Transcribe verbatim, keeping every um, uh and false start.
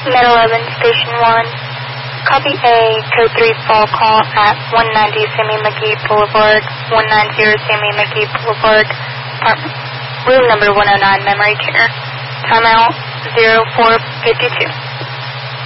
Med eleven, Station one. Copy A, Code three fall call at one ninety Sammy McGee Boulevard, one ninety Sammy McGee Boulevard, apartment, room number one oh nine, memory care. Timeout zero four fifty-two.